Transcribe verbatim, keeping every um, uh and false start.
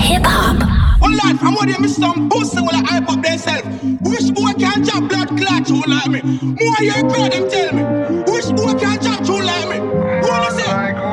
hip-hop. Oh Lord, I'm what you miss some pussy will I hype up themselves. Wish boy can jump blood clot you like me. More you crowd them tell me.